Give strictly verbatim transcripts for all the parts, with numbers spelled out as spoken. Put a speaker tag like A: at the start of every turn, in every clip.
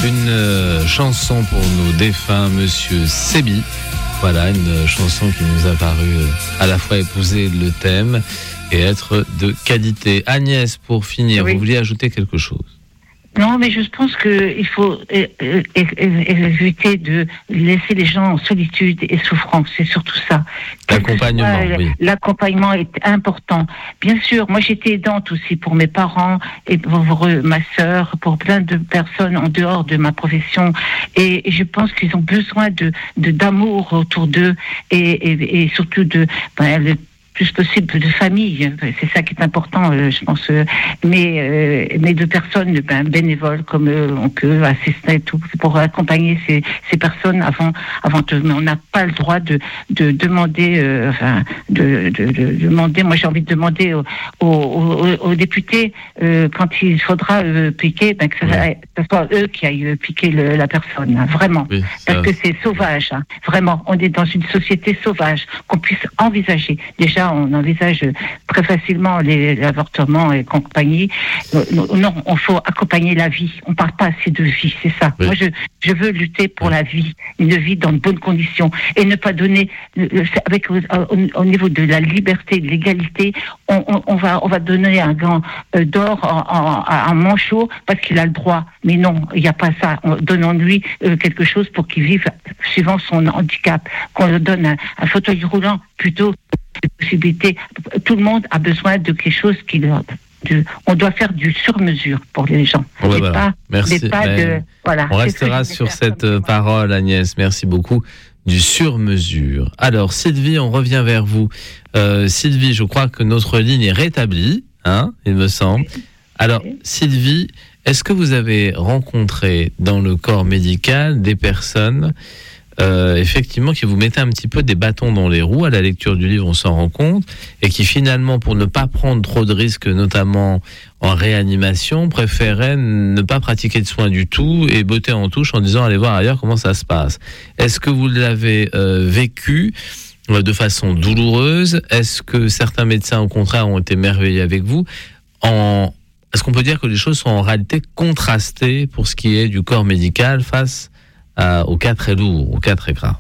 A: Une euh, chanson pour nos défunts, Monsieur Sebi. Voilà, une chanson qui nous a paru euh, à la fois épouser le thème et être de qualité. Agnès, pour finir, oui. Vous vouliez ajouter quelque chose ?
B: Non, mais je pense qu'il faut é- é- é- éviter de laisser les gens en solitude et souffrance. C'est surtout ça.
A: L'accompagnement,
B: soit,
A: oui.
B: L'accompagnement est important. Bien sûr, moi j'étais aidante aussi pour mes parents et pour ma sœur, pour plein de personnes en dehors de ma profession. Et, et je pense qu'ils ont besoin de, de d'amour autour d'eux et, et, et surtout de ben, le plus possible de famille, c'est ça qui est important, euh, je pense. Euh, mais, euh, mais de personnes ben, bénévoles, comme euh, on peut assister et tout, pour accompagner ces, ces personnes avant, avant de, mais on n'a pas le droit de, de demander, euh, enfin, de, de, de demander. Moi, j'ai envie de demander aux, aux, aux, aux députés euh, quand il faudra euh, piquer, ben, que ce soit, oui. soit eux qui aillent piquer le, la personne, hein, vraiment, oui, parce que c'est sauvage, hein, vraiment. On est dans une société sauvage qu'on puisse envisager déjà. On envisage très facilement les, les avortements et compagnie. Non, on faut accompagner la vie. On ne parle pas assez de vie, c'est ça. Oui. Moi, je, je veux lutter pour oui. la vie, une vie dans de bonnes conditions et ne pas donner, avec au, au niveau de la liberté, de l'égalité, on, on, on va on va donner un gant d'or en, en, à un manchot parce qu'il a le droit. Mais non, il n'y a pas ça. Donnons-lui quelque chose pour qu'il vive suivant son handicap. Qu'on lui donne un, un fauteuil roulant plutôt. Possibilités. Tout le monde a besoin de quelque chose qui leur. De, on doit faire du sur-mesure pour les gens.
A: Oh bah voilà. Pas, Merci.
B: Pas de, voilà,
A: on restera sur cette parole, Agnès. Merci beaucoup. Du sur-mesure. Alors, Sylvie, on revient vers vous. Euh, Sylvie, je crois que notre ligne est rétablie, hein, il me semble. Alors, Sylvie, est-ce que vous avez rencontré dans le corps médical des personnes Euh, effectivement, qui vous mettaient un petit peu des bâtons dans les roues à la lecture du livre, on s'en rend compte, et qui finalement, pour ne pas prendre trop de risques, notamment en réanimation, préféraient ne pas pratiquer de soins du tout et botter en touche en disant allez voir ailleurs comment ça se passe. Est-ce que vous l'avez euh, vécu euh, de façon douloureuse ? Est-ce que certains médecins, au contraire, ont été merveilleux avec vous ? En... Est-ce qu'on peut dire que les choses sont en réalité contrastées pour ce qui est du corps médical face Euh, au cas très lourd, au cas très grave?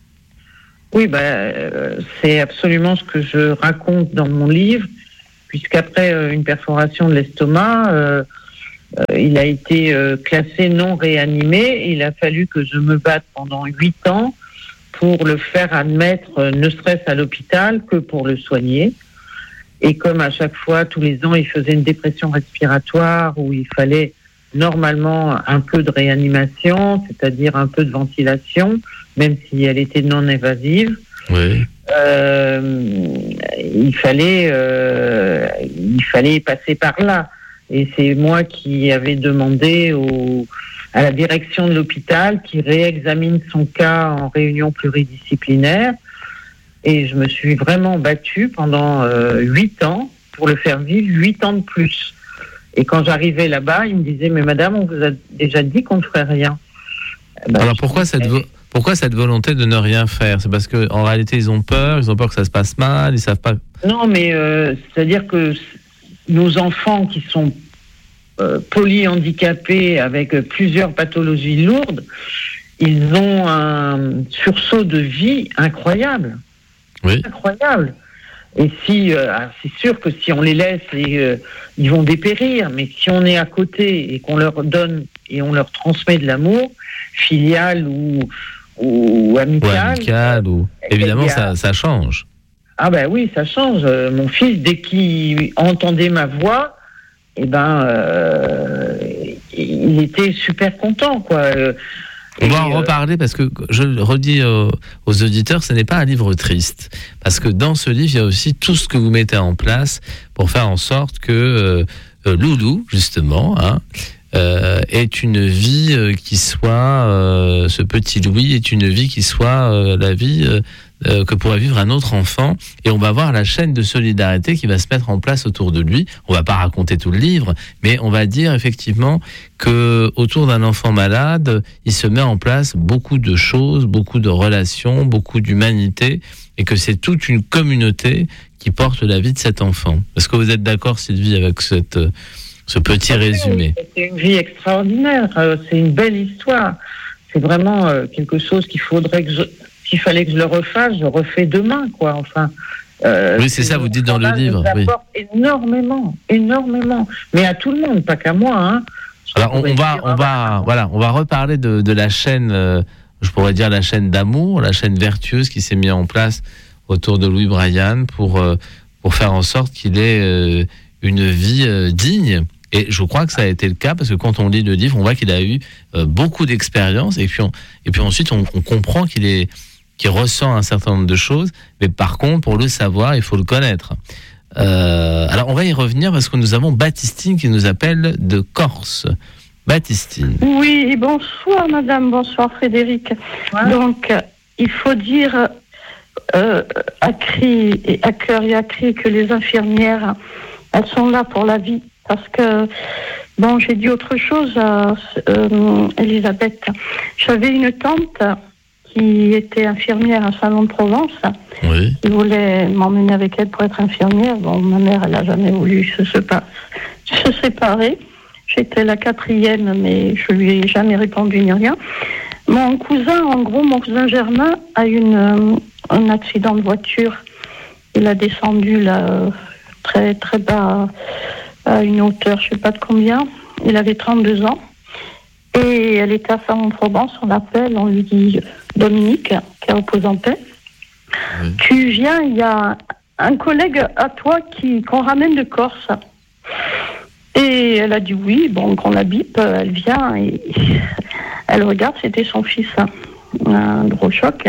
C: Oui, bah, euh, c'est absolument ce que je raconte dans mon livre, puisqu'après euh, une perforation de l'estomac, euh, euh, il a été euh, classé non réanimé. Il a fallu que je me batte pendant huit ans pour le faire admettre, euh, ne serait-ce à l'hôpital que pour le soigner. Et comme à chaque fois, tous les ans, il faisait une dépression respiratoire où il fallait normalement un peu de réanimation, c'est-à-dire un peu de ventilation, même si elle était non évasive.
A: Oui.
C: Euh, il fallait, euh, il fallait passer par là. Et c'est moi qui avais demandé au, à la direction de l'hôpital qui réexamine son cas en réunion pluridisciplinaire. Et je me suis vraiment battue pendant huit euh, ans pour le faire vivre huit ans de plus. Et quand j'arrivais là-bas, il me disait « Mais madame, on vous a déjà dit qu'on ne ferait rien. »
A: ben, Alors pourquoi cette, vo- pourquoi cette volonté de ne rien faire ? C'est parce qu'en réalité, ils ont peur, ils ont peur que ça se passe mal, ils ne savent pas...
C: Non, mais euh, c'est-à-dire que nos enfants qui sont euh, polyhandicapés avec plusieurs pathologies lourdes, ils ont un sursaut de vie incroyable.
A: Oui.
C: Incroyable. Et si, euh, c'est sûr que si on les laisse, et, euh, ils vont dépérir. Mais si on est à côté et qu'on leur donne et on leur transmet de l'amour, filial ou, ou amical,
A: ou amical ou... évidemment a... ça, ça change.
C: Ah ben oui, ça change. Euh, mon fils, dès qu'il entendait ma voix, eh ben, euh, il était super content, quoi. Euh,
A: On va en reparler parce que, je le redis aux, aux auditeurs, ce n'est pas un livre triste. Parce que dans ce livre, il y a aussi tout ce que vous mettez en place pour faire en sorte que euh, Loulou, justement, hein, euh, ait une vie qui soit, euh, ce petit Louis, ait une vie qui soit euh, la vie euh, euh, que pourrait vivre un autre enfant. Et on va voir la chaîne de solidarité qui va se mettre en place autour de lui. On va pas raconter tout le livre, mais on va dire effectivement que autour d'un enfant malade, il se met en place beaucoup de choses, beaucoup de relations, beaucoup d'humanité, et que c'est toute une communauté qui porte la vie de cet enfant. Est-ce que vous êtes d'accord, Sylvie, avec cette, ce petit résumé.
C: C'est une vie extraordinaire, c'est une belle histoire. C'est vraiment quelque chose qu'il faudrait que je, s'il fallait que je le refasse, je refais demain, quoi. Enfin. Euh,
A: oui, c'est ça, vous dites dans le livre.
C: Ça
A: oui.
C: apporte énormément, énormément. Mais à tout le monde, pas qu'à moi. Hein.
A: Alors, on, on va, on va, voilà, on va reparler de, de la chaîne, euh, je pourrais dire la chaîne d'amour, la chaîne vertueuse qui s'est mise en place autour de Louis Brian pour, euh, pour faire en sorte qu'il ait euh, une vie euh, digne. Et je crois que ça a été le cas parce que quand on lit le livre, on voit qu'il a eu euh, beaucoup d'expérience et puis, on, et puis ensuite on, on comprend qu'il est qui ressent un certain nombre de choses, mais par contre, pour le savoir, il faut le connaître. Euh, alors, on va y revenir parce que nous avons Baptistine qui nous appelle de Corse. Baptistine.
D: Oui, bonsoir madame, bonsoir Frédéric. Ouais. Donc, euh, il faut dire euh, à cri et à cœur et à cri que les infirmières, elles sont là pour la vie. Parce que, bon, j'ai dit autre chose à euh, Elisabeth. J'avais une tante qui était infirmière à Salon-de-Provence, oui. qui voulait m'emmener avec elle pour être infirmière. Bon, ma mère, elle n'a jamais voulu se, se, se séparer. J'étais la quatrième, mais je lui ai jamais répondu ni rien. Mon cousin, en gros, mon cousin Germain, a eu une, euh, un accident de voiture. Il a descendu là, très, très bas, à une hauteur, je ne sais pas de combien. Il avait trente-deux ans. Et elle était à Salon-de-Provence, on l'appelle, on lui dit Dominique, qui est repose en paix. Oui. Tu viens, il y a un collègue à toi qui, qu'on ramène de Corse. Et elle a dit oui, bon, qu'on la bip, elle vient et elle regarde, c'était son fils, un gros choc.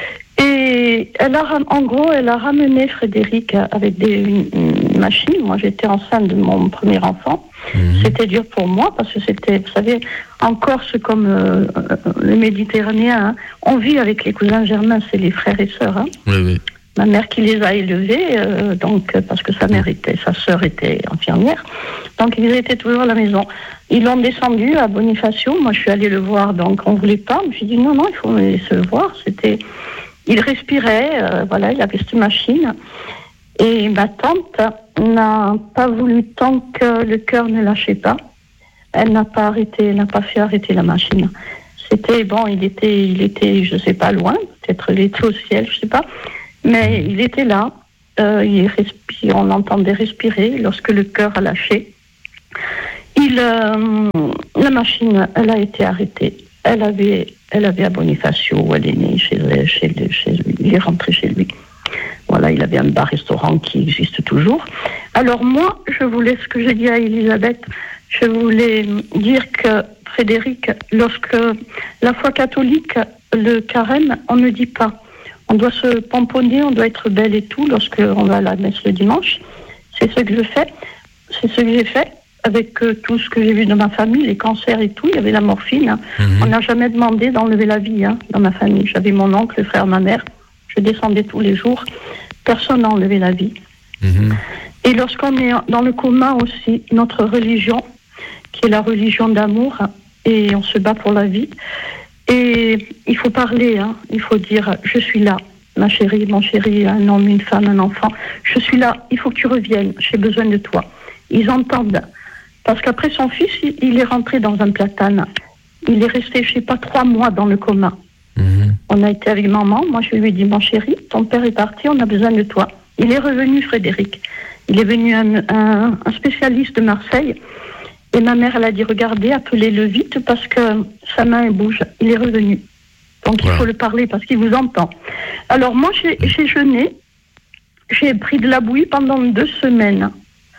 D: Et elle a, en gros, elle a ramené Frédéric avec des, une, une machine. Moi, j'étais enceinte de mon premier enfant. Mmh. C'était dur pour moi parce que c'était, vous savez, en Corse comme euh, les Méditerranéens, hein, on vit avec les cousins germains, c'est les frères et sœurs. Hein.
A: Oui, oui.
D: Ma mère qui les a élevés, euh, donc parce que sa mère était, sa sœur était infirmière, donc ils étaient toujours à la maison. Ils l'ont descendu à Bonifacio. Moi, je suis allée le voir, donc on voulait pas. Je me suis dit non, non, il faut se voir. C'était Il respirait, euh, voilà, il avait cette machine. Et ma tante n'a pas voulu tant que le cœur ne lâchait pas. Elle n'a pas arrêté, elle n'a pas fait arrêter la machine. C'était, bon, il était, il était, je sais pas, loin, peut-être il était au ciel, je sais pas. Mais il était là, euh, il respire, on l'entendait respirer lorsque le cœur a lâché. Il, euh, la machine, elle a été arrêtée. Elle avait, elle avait à Bonifacio où elle est née, chez, chez, chez lui. Il est rentré chez lui. Voilà, il avait un bar-restaurant qui existe toujours. Alors moi, je voulais, ce que j'ai dit à Elisabeth, je voulais dire que Frédéric, lorsque la foi catholique, le carême, on ne dit pas. On doit se pomponner, on doit être belle et tout lorsqu'on va à la messe le dimanche. C'est ce que je fais. C'est ce que j'ai fait. Avec euh, tout ce que j'ai vu de ma famille, les cancers et tout, il y avait la morphine. Hein. Mmh. On n'a jamais demandé d'enlever la vie hein, dans ma famille. J'avais mon oncle, le frère, ma mère. Je descendais tous les jours. Personne n'a enlevé la vie. Mmh. Et lorsqu'on est dans le coma aussi, notre religion, qui est la religion d'amour, et on se bat pour la vie. Et il faut parler, hein. Il faut dire « je suis là, ma chérie, mon chéri, un homme, une femme, un enfant. Je suis là, il faut que tu reviennes, j'ai besoin de toi. » Ils entendent. Parce qu'après son fils, il est rentré dans un platane. Il est resté, je ne sais pas, trois mois dans le coma. Mmh. On a été avec maman. Moi, je lui ai dit, mon chéri, ton père est parti, on a besoin de toi. Il est revenu, Frédéric. Il est venu un, un, un spécialiste de Marseille. Et ma mère, elle a dit, regardez, appelez-le vite parce que sa main, elle bouge. Il est revenu. Donc, voilà. Il faut le parler parce qu'il vous entend. Alors, moi, j'ai, j'ai jeûné. J'ai pris de la bouillie pendant deux semaines.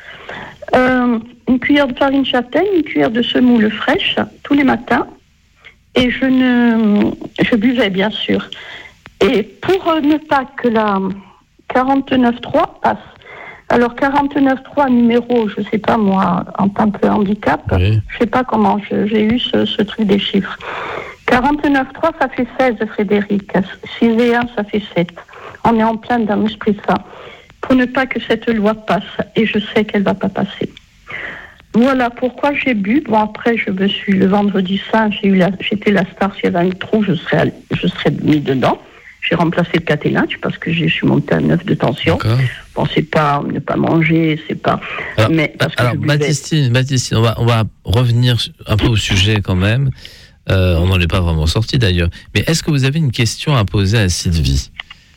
D: Euh, une cuillère de farine châtaigne, une cuillère de semoule fraîche tous les matins et je ne je buvais bien sûr. Et pour ne pas que la quarante-neuf trois passe, alors quarante-neuf trois numéro, je sais pas moi, en tant que handicap, oui. Je sais pas comment je, j'ai eu ce, ce truc des chiffres. quarante-neuf trois ça fait seize Frédéric, six et un ça fait sept. On est en plein dans l'esprit ça. Pour ne pas que cette loi passe, et je sais qu'elle ne va pas passer. Voilà pourquoi j'ai bu. Bon, après, je me suis, le vendredi saint, j'ai eu la, j'étais la star, s'il y avait un trou, je serais, je serais mis dedans. J'ai remplacé le caténage parce que je suis montée à neuf de tension. D'accord. Bon, c'est pas ne pas manger, c'est pas.
A: Alors,
D: mais parce que
A: alors
D: je buvais.
A: Baptistine, Baptistine, on va, on va revenir un peu au sujet quand même. Euh, on n'en est pas vraiment sorti d'ailleurs. Mais est-ce que vous avez une question à poser à Sylvie ?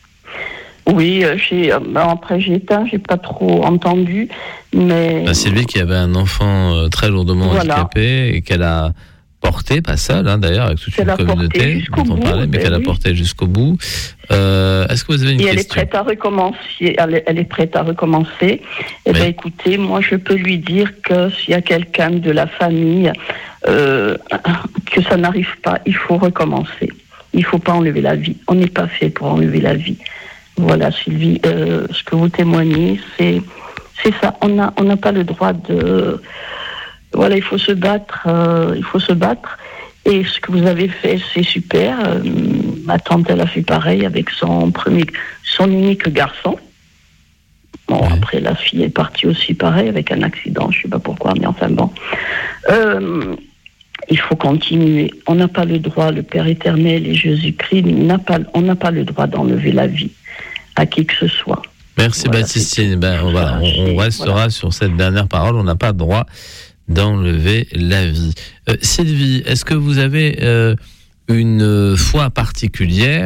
D: Oui, euh, j'ai, euh, ben, après j'ai éteint, j'ai pas trop entendu, mais.
A: Ben, Sylvie qui avait un enfant euh, très lourdement
D: Voilà.
A: handicapé et qu'elle a porté, pas seule hein, d'ailleurs, avec toute
D: Qu'elle
A: une
D: a porté
A: communauté
D: jusqu'au
A: dont on
D: bout,
A: parlait, mais
D: ben
A: qu'elle a
D: oui.
A: porté jusqu'au bout. Euh, est-ce que vous avez une
D: Et elle est
A: question ?
D: prête à recommencer. Elle est, elle est prête à recommencer. Eh
A: Oui.
D: bien, écoutez, moi, je peux lui dire que s'il y a quelqu'un de la famille euh, que ça n'arrive pas, il faut recommencer. Il faut pas enlever la vie. On n'est pas fait pour enlever la vie. Voilà, Sylvie, euh, ce que vous témoignez, c'est c'est ça. On n'a on n'a pas le droit de. Voilà, il faut se battre. Euh, il faut se battre. Et ce que vous avez fait, c'est super. Euh, ma tante, elle a fait pareil avec son premier, son unique garçon. Bon,
A: Ouais.
D: après, la fille est partie aussi pareil avec un accident. Je sais pas pourquoi, mais enfin bon. Euh, il faut continuer. On n'a pas le droit, le Père éternel et Jésus-Christ, n'a pas, on n'a pas le droit d'enlever la vie à qui que ce soit.
A: Merci
D: Voilà,
A: Baptistine.
D: c'est
A: Ben, on, va, on, on restera
D: Voilà.
A: sur cette dernière parole. On n'a pas le droit d'enlever la vie. Euh, Sylvie, est-ce que vous avez euh, une foi particulière ?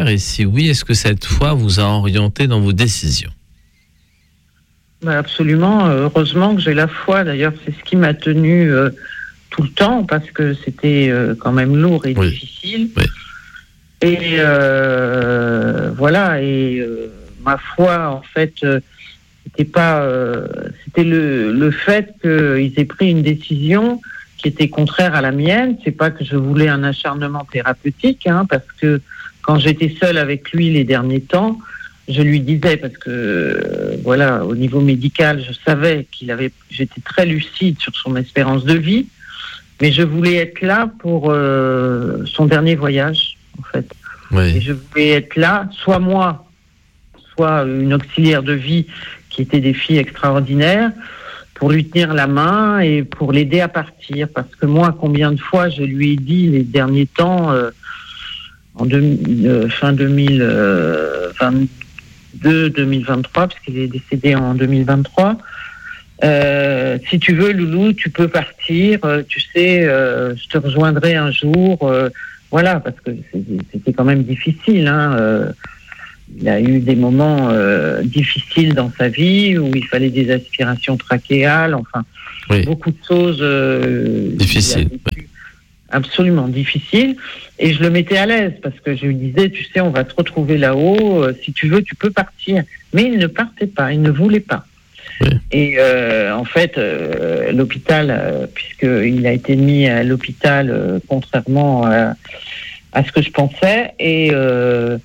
A: Et si oui, est-ce que cette foi vous a orienté dans vos décisions ?
C: Bah, absolument. Heureusement que j'ai la foi. D'ailleurs, c'est ce qui m'a tenu euh, tout le temps parce que c'était euh, quand même lourd et
A: Oui.
C: difficile.
A: Oui.
C: Et euh, voilà. Et euh, ma foi, en fait, euh, c'était pas. Euh, c'était le, le fait qu'ils aient pris une décision qui était contraire à la mienne. C'est pas que je voulais un acharnement thérapeutique, hein, parce que quand j'étais seule avec lui les derniers temps, je lui disais, parce que euh, voilà, au niveau médical, je savais qu'il avait, j'étais très lucide sur son espérance de vie, mais je voulais être là pour euh, son dernier voyage, en fait. Et
A: Oui.
C: je voulais être là, soit moi, soit une auxiliaire de vie qui était des filles extraordinaires, pour lui tenir la main et pour l'aider à partir. Parce que moi, combien de fois je lui ai dit les derniers temps, euh, en deux, euh, fin deux mille vingt-deux deux mille vingt-trois, parce qu'il est décédé en deux mille vingt-trois, euh, si tu veux, Loulou, tu peux partir, euh, tu sais, euh, je te rejoindrai un jour. Euh, voilà, parce que c'était quand même difficile, hein, euh, il a eu des moments euh, difficiles dans sa vie où il fallait des aspirations trachéales, enfin,
A: Oui.
C: beaucoup de choses euh,
A: Difficiles,
C: il a vécu absolument difficiles. Et je le mettais à l'aise parce que je lui disais, tu sais, on va te retrouver là-haut, euh, si tu veux, tu peux partir. Mais il ne partait pas, il ne voulait pas.
A: Oui.
C: Et euh, en fait, euh, l'hôpital, euh, puisqu'il a été mis à l'hôpital euh, contrairement à, à ce que je pensais, et euh,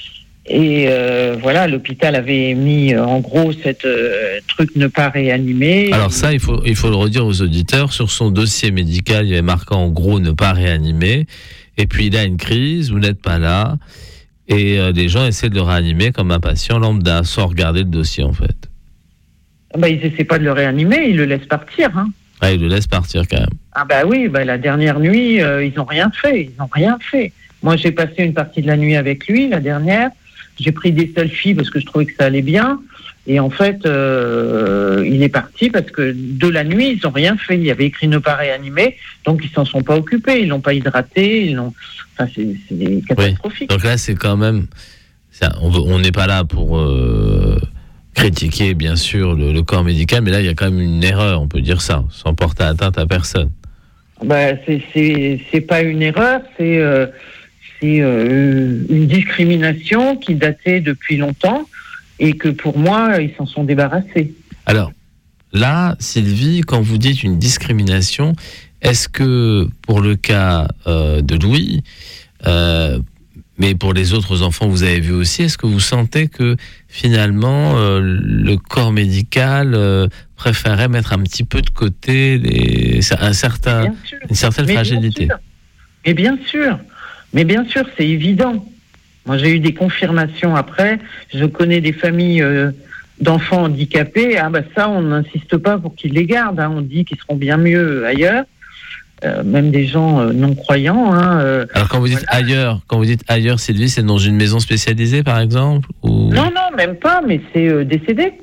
C: Et euh, voilà, l'hôpital avait mis euh, en gros cette euh, truc ne pas réanimer.
A: Alors ça, il faut, il faut le redire aux auditeurs. Sur son dossier médical, il y avait marqué en gros ne pas réanimer. Et puis il a une crise, vous n'êtes pas là. Et euh, les gens essaient de le réanimer comme un patient lambda, sans regarder le dossier en fait.
C: Bah, ils essaient pas de le réanimer, ils le laissent partir. Hein.
A: Ah, ils le laissent partir quand même.
C: Ah bah oui, bah, la dernière nuit, euh, ils n'ont rien fait, ils n'ont rien fait. Moi, j'ai passé une partie de la nuit avec lui, la dernière. J'ai pris des selfies parce que je trouvais que ça allait bien. Et en fait, euh, il est parti parce que de la nuit, ils n'ont rien fait. Il y avait écrit ne pas réanimer, donc ils s'en sont pas occupés. Ils l'ont pas hydraté. Ils l'ont... Enfin, c'est, c'est catastrophique.
A: Oui. Donc là, c'est quand même... Ça, on n'est pas là pour euh, critiquer, bien sûr, le, le corps médical, mais là, il y a quand même une erreur, on peut dire ça, sans porter atteinte à personne.
C: Bah, c'est, c'est, c'est pas une erreur, c'est... Euh, C'est euh, une discrimination qui datait depuis longtemps et que pour moi, ils s'en sont débarrassés.
A: Alors, là, Sylvie, quand vous dites une discrimination, est-ce que pour le cas euh, de Louis, euh, mais pour les autres enfants que vous avez vus aussi, est-ce que vous sentez que finalement euh, le corps médical euh, préférait mettre un petit peu de côté les, un certain, une certaine
C: Mais
A: fragilité?
C: bien sûr. Mais bien sûr. Mais bien sûr, c'est évident. Moi, j'ai eu des confirmations après. Je connais des familles euh, d'enfants handicapés. Ah bah ça, on n'insiste pas pour qu'ils les gardent. Hein. On dit qu'ils seront bien mieux ailleurs. Euh, même des gens euh, non croyants. Hein, euh,
A: Alors quand vous dites voilà. ailleurs, quand vous dites ailleurs, Sylvie, c'est dans une maison spécialisée, par exemple, ou...
C: Non, non, même pas. Mais c'est euh, décédé.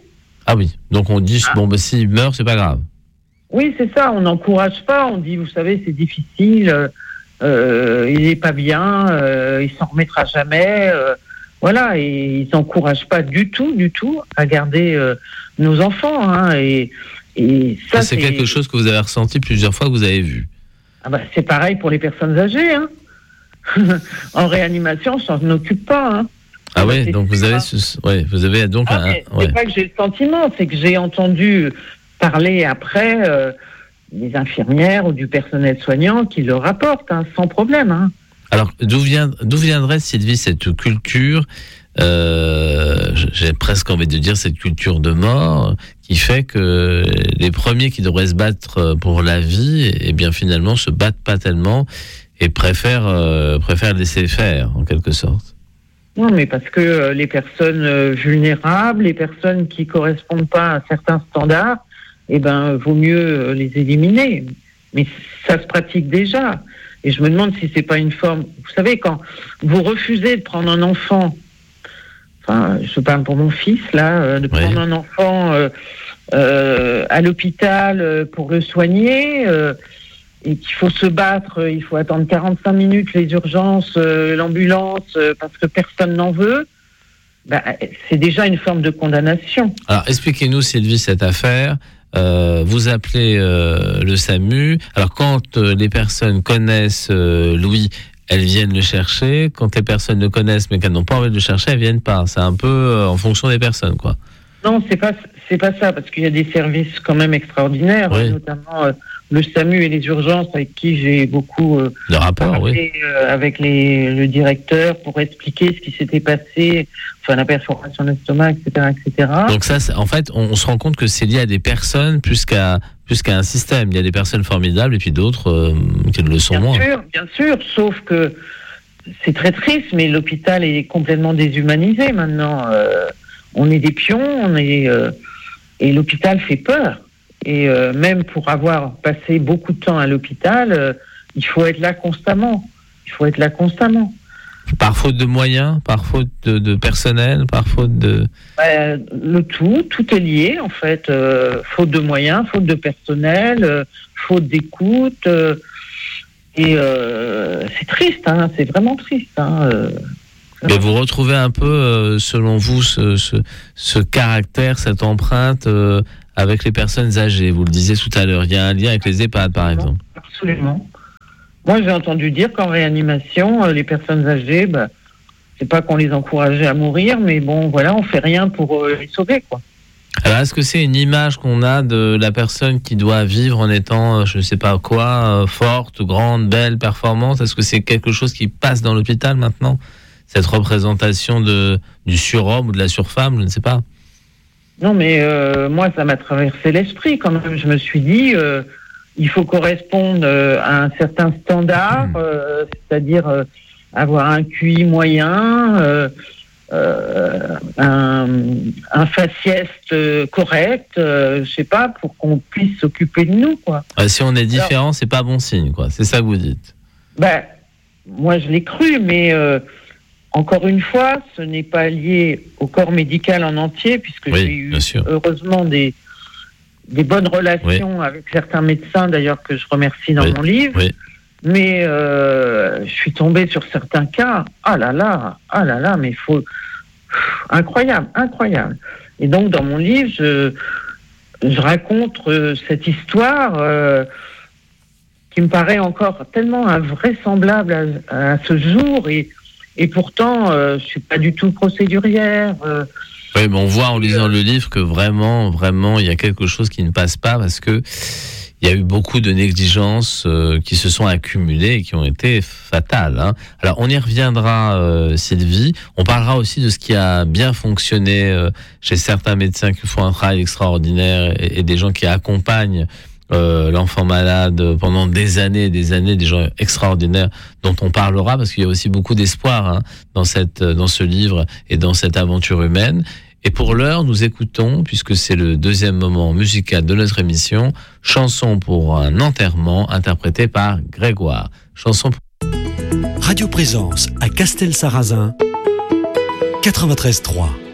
A: Ah oui, donc on dit, ah. bon, bah, s'il meurt, c'est pas grave.
C: Oui, c'est ça, on n'encourage pas, on dit, vous savez, c'est difficile, euh, il n'est pas bien, euh, il s'en remettra jamais, euh, voilà, et ils n'encouragent pas du tout, du tout à garder euh, nos enfants, hein, et, et ça,
A: ça c'est, c'est quelque chose que vous avez ressenti plusieurs fois, que vous avez vu.
C: Ah bah, c'est pareil pour les personnes âgées, hein. En réanimation, on s'en occupe pas, hein.
A: Ah ouais, donc vous avez, ce... ouais, vous avez donc
C: ah,
A: un.
C: C'est
A: ouais.
C: pas que j'ai le sentiment, c'est que j'ai entendu parler après euh, des infirmières ou du personnel soignant qui le rapportent, hein, sans problème. Hein.
A: Alors, d'où, vient, d'où viendrait, Sylvie, cette culture, euh, j'ai presque envie de dire cette culture de mort, qui fait que les premiers qui devraient se battre pour la vie, eh bien finalement se battent pas tellement et préfèrent, euh, préfèrent laisser faire, en quelque sorte.
C: Non, mais parce que euh, les personnes euh, vulnérables, les personnes qui correspondent pas à certains standards, eh ben, vaut mieux euh, les éliminer. Mais ça se pratique déjà. Et je me demande si c'est pas une forme. Vous savez, quand vous refusez de prendre un enfant, enfin, je parle pour mon fils là, euh, de prendre oui. un enfant euh, euh, à l'hôpital euh, pour le soigner. Euh, et qu'il faut se battre, il faut attendre quarante-cinq minutes les urgences, euh, l'ambulance, euh, parce que personne n'en veut, bah, c'est déjà une forme de condamnation.
A: Alors, expliquez-nous, Sylvie, cette affaire. Euh, vous appelez euh, le SAMU. Alors, quand euh, les personnes connaissent euh, Louis, elles viennent le chercher. Quand les personnes le connaissent, mais qu'elles n'ont pas envie de le chercher, elles viennent pas. C'est un peu euh, en fonction des personnes, quoi.
C: Non, c'est pas, c'est pas ça, parce qu'il y a des services quand même extraordinaires, oui. notamment... Euh, le SAMU et les urgences avec qui j'ai beaucoup euh,
A: le rapport,
C: parlé
A: oui.
C: euh, avec les, le directeur pour expliquer ce qui s'était passé, enfin la perforation de l'estomac, et cetera, et cetera.
A: Donc ça, en fait, on, on se rend compte que c'est lié à des personnes plus qu'à plus qu'à un système. Il y a des personnes formidables et puis d'autres euh, qui ne le sont
C: bien
A: moins.
C: Bien sûr, bien sûr, sauf que c'est très triste, mais l'hôpital est complètement déshumanisé maintenant. Euh, on est des pions, on est euh, et l'hôpital fait peur. Et euh, même pour avoir passé beaucoup de temps à l'hôpital, euh, il faut être là constamment. Il faut être là constamment.
A: Par faute de moyens, par faute de, de personnel, par faute de...
C: Euh, le tout, tout est lié en fait. Euh, faute de moyens, faute de personnel, euh, faute d'écoute. Euh, et euh, c'est triste, hein, c'est vraiment triste. Hein, euh,
A: Mais vous retrouvez un peu, euh, selon vous, ce, ce, ce caractère, cette empreinte... Euh, avec les personnes âgées, vous le disiez tout à l'heure, il y a un lien avec les EHPAD, par exemple.
C: Absolument. Moi, j'ai entendu dire qu'en réanimation, les personnes âgées, bah, c'est pas qu'on les encourageait à mourir, mais bon, voilà, on fait rien pour euh, les sauver, quoi.
A: Alors, est-ce que c'est une image qu'on a de la personne qui doit vivre en étant, je ne sais pas quoi, forte, grande, belle, performante? Est-ce que c'est quelque chose qui passe dans l'hôpital maintenant? Cette représentation de, du surhomme ou de la surfemme, je ne sais pas.
C: Non, mais euh, moi, ça m'a traversé l'esprit quand même. Je me suis dit, euh, il faut correspondre euh, à un certain standard, euh, c'est-à-dire euh, avoir un Q I moyen, euh, euh, un, un faciès euh, correct, euh, je sais pas, pour qu'on puisse s'occuper de nous, quoi.
A: Ouais, si on est différent, alors, c'est pas bon signe, quoi. C'est ça que vous dites.
C: Ben, moi, je l'ai cru, mais... Euh, Encore une fois, ce n'est pas lié au corps médical en entier, puisque
A: oui,
C: j'ai eu
A: sûr.
C: heureusement des, des bonnes relations oui. avec certains médecins, d'ailleurs, que je remercie dans
A: oui.
C: mon livre.
A: Oui.
C: Mais euh, je suis tombée sur certains cas. Ah là là, ah là là, mais il faut... Incroyable, incroyable. Et donc, dans mon livre, je, je raconte euh, cette histoire euh, qui me paraît encore tellement invraisemblable à, à ce jour, et Et pourtant, euh, je suis pas du tout procédurière. Euh,
A: oui, mais on voit en lisant euh, le livre que vraiment, vraiment, il y a quelque chose qui ne passe pas parce que il y a eu beaucoup de négligences euh, qui se sont accumulées et qui ont été fatales. Hein. Alors, on y reviendra, euh, Sylvie. On parlera aussi de ce qui a bien fonctionné euh, chez certains médecins qui font un travail extraordinaire et, et des gens qui accompagnent Euh, l'enfant malade pendant des années, des années, des gens extraordinaires dont on parlera parce qu'il y a aussi beaucoup d'espoir hein, dans cette, dans ce livre et dans cette aventure humaine. Et pour l'heure, nous écoutons, puisque c'est le deuxième moment musical de notre émission, Chanson pour un enterrement, interprétée par Grégoire. Chanson pour...
E: Radio Présence à Castel-Sarrazin, quatre-vingt-treize trois.